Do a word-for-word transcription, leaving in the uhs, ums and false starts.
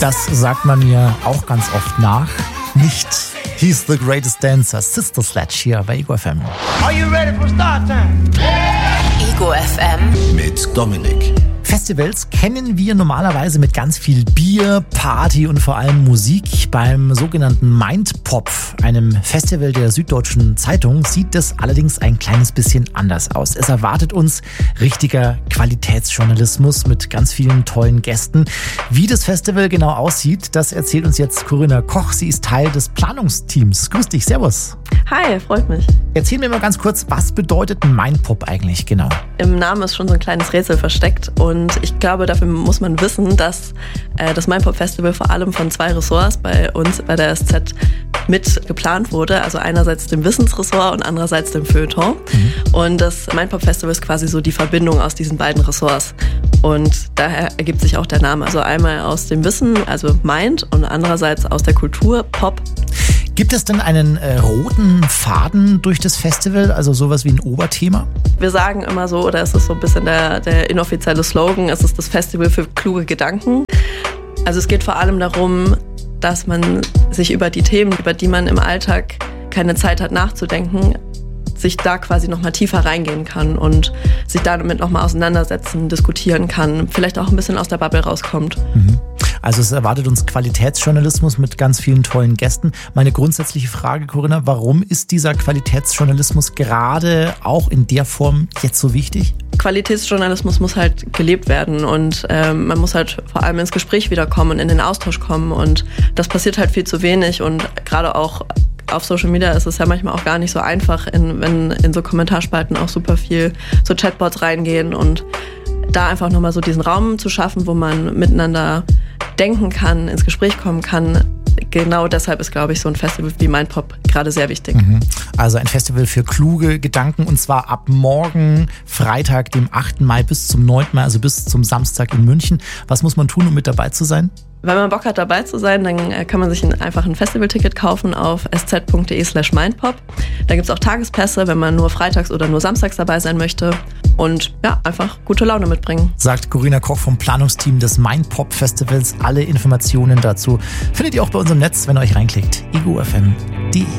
Das sagt man mir auch ganz oft nach. Nicht He's the Greatest Dancer, Sister Sledge hier bei Ego F M. Are you ready for start time? Ego F M mit Dominik. Festivals kennen wir normalerweise mit ganz viel Bier, Party und vor allem Musik. Beim sogenannten Mindpop, einem Festival der Süddeutschen Zeitung, sieht das allerdings ein kleines bisschen anders aus. Es erwartet uns richtiger Qualitätsjournalismus mit ganz vielen tollen Gästen. Wie das Festival genau aussieht, das erzählt uns jetzt Corinna Koch. Sie ist Teil des Planungsteams. Grüß dich, servus. Hi, freut mich. Erzähl mir mal ganz kurz, was bedeutet Mindpop eigentlich genau? Im Namen ist schon so ein kleines Rätsel versteckt und ich glaube, dafür muss man wissen, dass äh, das Mindpop Festival vor allem von zwei Ressorts bei uns, bei der S Z, mit geplant wurde. Also einerseits dem Wissensressort und andererseits dem Feuilleton. Mhm. Und das Mindpop Festival ist quasi so die Verbindung aus diesen beiden Ressorts. Und daher ergibt sich auch der Name. Also einmal aus dem Wissen, also Mind, und andererseits aus der Kultur, Pop. Gibt es denn einen äh, roten Faden durch das Festival, also sowas wie ein Oberthema? Wir sagen immer so, oder es ist so ein bisschen der, der inoffizielle Slogan, es ist das Festival für kluge Gedanken. Also es geht vor allem darum, dass man sich über die Themen, über die man im Alltag keine Zeit hat nachzudenken, sich da quasi nochmal tiefer reingehen kann und sich damit nochmal auseinandersetzen, diskutieren kann, vielleicht auch ein bisschen aus der Bubble rauskommt. Mhm. Also es erwartet uns Qualitätsjournalismus mit ganz vielen tollen Gästen. Meine grundsätzliche Frage, Corinna, warum ist dieser Qualitätsjournalismus gerade auch in der Form jetzt so wichtig? Qualitätsjournalismus muss halt gelebt werden und äh, man muss halt vor allem ins Gespräch wiederkommen und in den Austausch kommen und das passiert halt viel zu wenig und gerade auch auf Social Media ist es ja manchmal auch gar nicht so einfach, in, wenn in so Kommentarspalten auch super viel so Chatbots reingehen und da einfach nochmal so diesen Raum zu schaffen, wo man miteinander denken kann, ins Gespräch kommen kann. Genau deshalb ist, glaube ich, so ein Festival wie Mindpop gerade sehr wichtig. Mhm. Also ein Festival für kluge Gedanken und zwar ab morgen, Freitag, dem achten Mai bis zum neunten Mai, also bis zum Samstag in München. Was muss man tun, um mit dabei zu sein? Wenn man Bock hat, dabei zu sein, dann kann man sich einfach ein Festivalticket kaufen auf sz.de slash mindpop. Da gibt es auch Tagespässe, wenn man nur freitags oder nur samstags dabei sein möchte. Und ja, einfach gute Laune mitbringen. Sagt Corinna Koch vom Planungsteam des Mindpop Festivals. Alle Informationen dazu findet ihr auch bei unserem Netz, wenn ihr euch reinklickt. ego f m punkt de